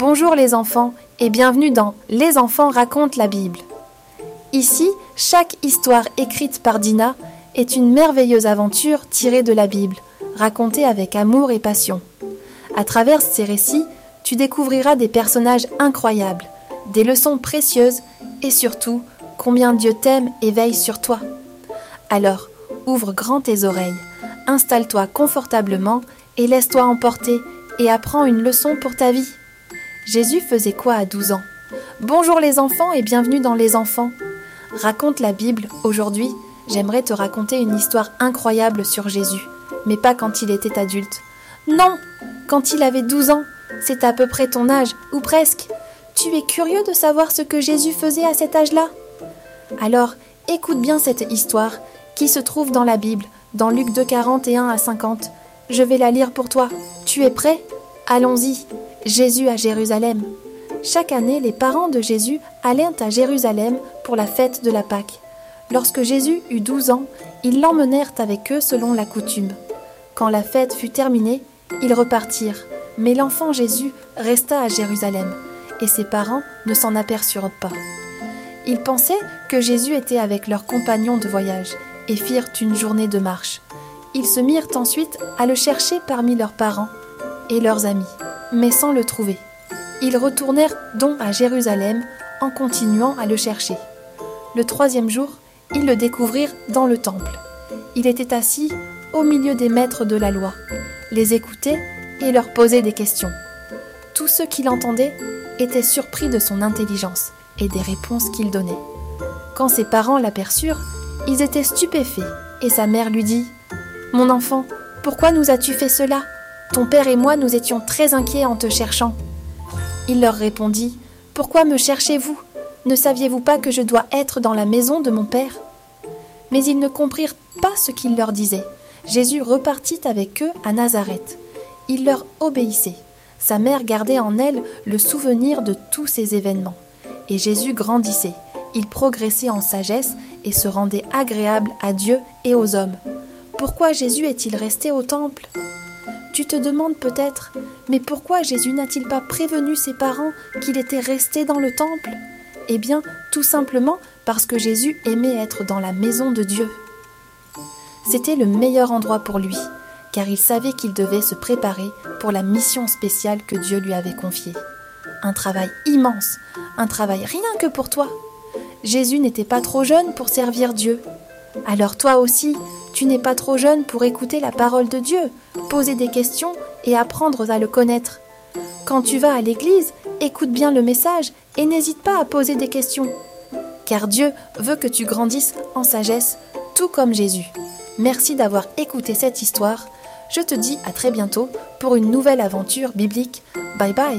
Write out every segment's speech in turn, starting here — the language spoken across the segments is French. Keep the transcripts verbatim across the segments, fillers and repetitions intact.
Bonjour les enfants et bienvenue dans Les enfants racontent la Bible. Ici, chaque histoire écrite par Dina est une merveilleuse aventure tirée de la Bible, racontée avec amour et passion. À travers ces récits, tu découvriras des personnages incroyables, des leçons précieuses et surtout, combien Dieu t'aime et veille sur toi. Alors, ouvre grand tes oreilles, installe-toi confortablement et laisse-toi emporter et apprends une leçon pour ta vie. Jésus faisait quoi à douze ans? Bonjour les enfants et bienvenue dans Les enfants. Raconte la Bible, aujourd'hui, j'aimerais te raconter une histoire incroyable sur Jésus, mais pas quand il était adulte. Non, quand il avait douze ans, c'est à peu près ton âge, ou presque. Tu es curieux de savoir ce que Jésus faisait à cet âge-là? Alors, écoute bien cette histoire qui se trouve dans la Bible, dans Luc deux, quarante et un à cinquante. Je vais la lire pour toi. Tu es prêt? Allons-y. Jésus à Jérusalem. Chaque année, les parents de Jésus allaient à Jérusalem pour la fête de la Pâque. Lorsque Jésus eut douze ans, ils l'emmenèrent avec eux selon la coutume. Quand la fête fut terminée, ils repartirent, mais l'enfant Jésus resta à Jérusalem, et ses parents ne s'en aperçurent pas. Ils pensaient que Jésus était avec leurs compagnons de voyage, et firent une journée de marche. Ils se mirent ensuite à le chercher parmi leurs parents et leurs amis, mais sans le trouver. Ils retournèrent donc à Jérusalem en continuant à le chercher. Le troisième jour, ils le découvrirent dans le temple. Il était assis au milieu des maîtres de la loi, les écoutait et leur posait des questions. Tous ceux qui l'entendaient étaient surpris de son intelligence et des réponses qu'il donnait. Quand ses parents l'aperçurent, ils étaient stupéfaits et sa mère lui dit « Mon enfant, pourquoi nous as-tu fait cela ? Ton père et moi nous étions très inquiets en te cherchant. » Il leur répondit « Pourquoi me cherchez-vous ? Ne saviez-vous pas que je dois être dans la maison de mon père ?» Mais ils ne comprirent pas ce qu'il leur disait. Jésus repartit avec eux à Nazareth. Il leur obéissait. Sa mère gardait en elle le souvenir de tous ces événements. Et Jésus grandissait. Il progressait en sagesse et se rendait agréable à Dieu et aux hommes. Pourquoi Jésus est-il resté au temple ? Tu te demandes peut-être, mais pourquoi Jésus n'a-t-il pas prévenu ses parents qu'il était resté dans le temple ? Eh bien, tout simplement parce que Jésus aimait être dans la maison de Dieu. C'était le meilleur endroit pour lui, car il savait qu'il devait se préparer pour la mission spéciale que Dieu lui avait confiée. Un travail immense, un travail rien que pour toi. Jésus n'était pas trop jeune pour servir Dieu. Alors toi aussi, tu n'es pas trop jeune pour écouter la parole de Dieu, poser des questions et apprendre à le connaître. Quand tu vas à l'église, écoute bien le message et n'hésite pas à poser des questions. Car Dieu veut que tu grandisses en sagesse, tout comme Jésus. Merci d'avoir écouté cette histoire. Je te dis à très bientôt pour une nouvelle aventure biblique. Bye bye.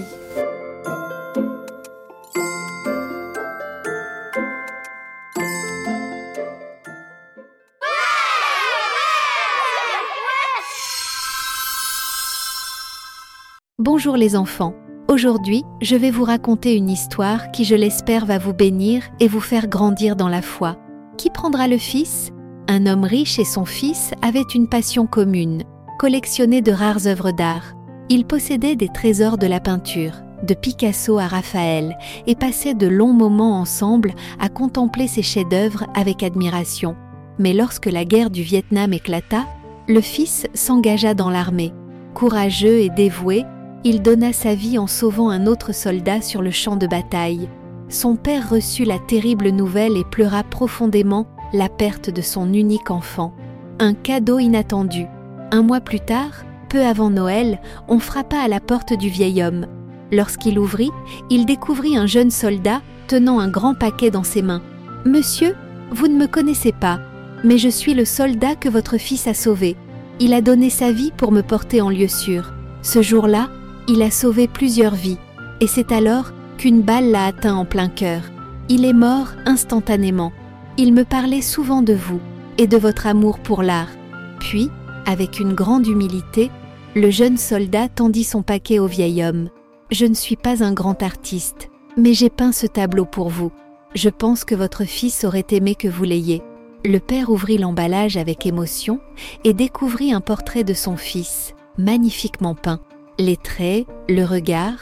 Bonjour les enfants, aujourd'hui je vais vous raconter une histoire qui je l'espère va vous bénir et vous faire grandir dans la foi. Qui prendra le fils ? Un homme riche et son fils avaient une passion commune, collectionner de rares œuvres d'art. Ils possédaient des trésors de la peinture, de Picasso à Raphaël, et passaient de longs moments ensemble à contempler ces chefs-d'œuvre avec admiration. Mais lorsque la guerre du Vietnam éclata, le fils s'engagea dans l'armée. Courageux et dévoué, il donna sa vie en sauvant un autre soldat sur le champ de bataille. Son père reçut la terrible nouvelle et pleura profondément la perte de son unique enfant. Un cadeau inattendu. Un mois plus tard, peu avant Noël, on frappa à la porte du vieil homme. Lorsqu'il ouvrit, il découvrit un jeune soldat tenant un grand paquet dans ses mains. « Monsieur, vous ne me connaissez pas, mais je suis le soldat que votre fils a sauvé. Il a donné sa vie pour me porter en lieu sûr. Ce jour-là, il a sauvé plusieurs vies, et c'est alors qu'une balle l'a atteint en plein cœur. Il est mort instantanément. Il me parlait souvent de vous et de votre amour pour l'art. » Puis, avec une grande humilité, le jeune soldat tendit son paquet au vieil homme. « Je ne suis pas un grand artiste, mais j'ai peint ce tableau pour vous. Je pense que votre fils aurait aimé que vous l'ayez. » Le père ouvrit l'emballage avec émotion et découvrit un portrait de son fils, magnifiquement peint. Les traits, le regard,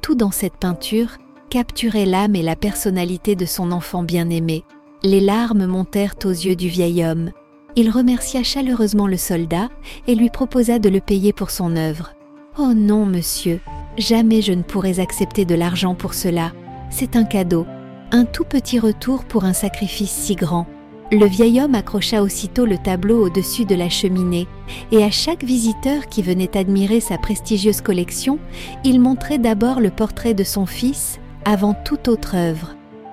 tout dans cette peinture capturait l'âme et la personnalité de son enfant bien-aimé. Les larmes montèrent aux yeux du vieil homme. Il remercia chaleureusement le soldat et lui proposa de le payer pour son œuvre. « Oh non, monsieur, jamais je ne pourrais accepter de l'argent pour cela. C'est un cadeau, un tout petit retour pour un sacrifice si grand. » Le vieil homme accrocha aussitôt le tableau au-dessus de la cheminée, et à chaque visiteur qui venait admirer sa prestigieuse collection, il montrait d'abord le portrait de son fils avant toute autre œuvre.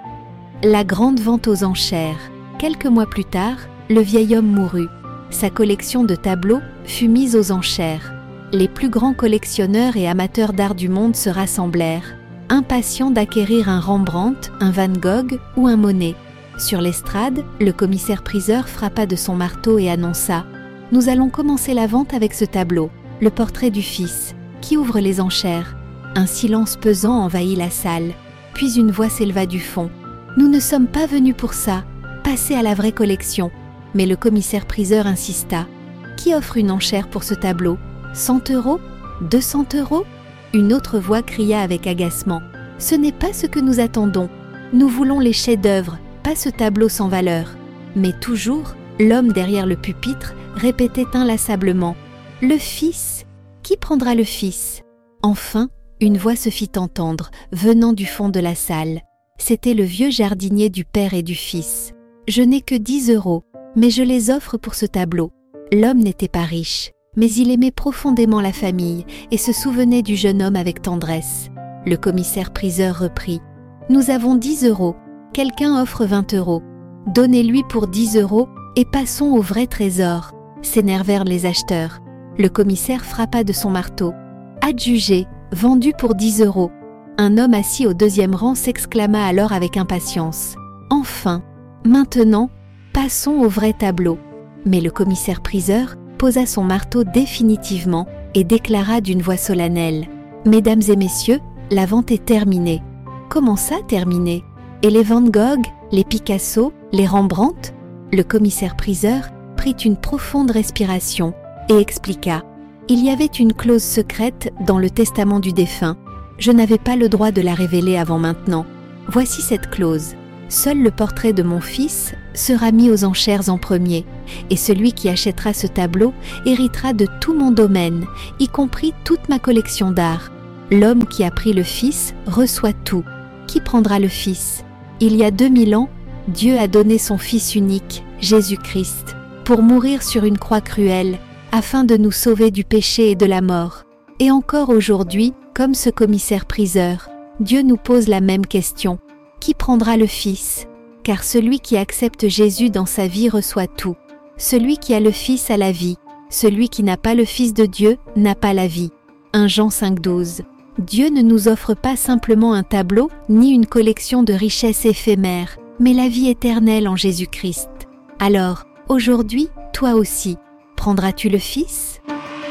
La grande vente aux enchères. Quelques mois plus tard, le vieil homme mourut. Sa collection de tableaux fut mise aux enchères. Les plus grands collectionneurs et amateurs d'art du monde se rassemblèrent, impatients d'acquérir un Rembrandt, un Van Gogh ou un Monet. Sur l'estrade, le commissaire-priseur frappa de son marteau et annonça « Nous allons commencer la vente avec ce tableau, le portrait du fils. Qui ouvre les enchères ?» Un silence pesant envahit la salle, puis une voix s'éleva du fond. « Nous ne sommes pas venus pour ça, passez à la vraie collection. » Mais le commissaire-priseur insista. « Qui offre une enchère pour ce tableau ? Cent euros ? Deux cents euros ?» Une autre voix cria avec agacement. « Ce n'est pas ce que nous attendons. Nous voulons les chefs-d'œuvre, pas ce tableau sans valeur. » Mais toujours, l'homme derrière le pupitre répétait inlassablement « Le fils ? Qui prendra le fils ?» Enfin, une voix se fit entendre, venant du fond de la salle. C'était le vieux jardinier du père et du fils. « Je n'ai que dix euros, mais je les offre pour ce tableau. » L'homme n'était pas riche, mais il aimait profondément la famille et se souvenait du jeune homme avec tendresse. Le commissaire-priseur reprit « Nous avons dix euros. Quelqu'un offre vingt euros. Donnez-lui pour dix euros et passons au vrai trésor. » S'énervèrent les acheteurs. Le commissaire frappa de son marteau. « Adjugé, vendu pour dix euros. » Un homme assis au deuxième rang s'exclama alors avec impatience. « Enfin, maintenant, passons au vrai tableau. » Mais le commissaire-priseur posa son marteau définitivement et déclara d'une voix solennelle. « Mesdames et messieurs, la vente est terminée. » « Comment ça, terminée ? Et les Van Gogh, les Picasso, les Rembrandt ?» Le commissaire-priseur prit une profonde respiration et expliqua. « Il y avait une clause secrète dans le testament du défunt. Je n'avais pas le droit de la révéler avant maintenant. Voici cette clause. Seul le portrait de mon fils sera mis aux enchères en premier, et celui qui achètera ce tableau héritera de tout mon domaine, y compris toute ma collection d'art. L'homme qui a pris le fils reçoit tout. Qui prendra le fils ? Il y a deux mille ans, Dieu a donné son Fils unique, Jésus-Christ, pour mourir sur une croix cruelle, afin de nous sauver du péché et de la mort. Et encore aujourd'hui, comme ce commissaire-priseur, Dieu nous pose la même question. Qui prendra le Fils ? Car celui qui accepte Jésus dans sa vie reçoit tout. Celui qui a le Fils a la vie. Celui qui n'a pas le Fils de Dieu n'a pas la vie. premier Jean cinq douze. Dieu ne nous offre pas simplement un tableau, ni une collection de richesses éphémères, mais la vie éternelle en Jésus-Christ. Alors, aujourd'hui, toi aussi, prendras-tu le Fils ?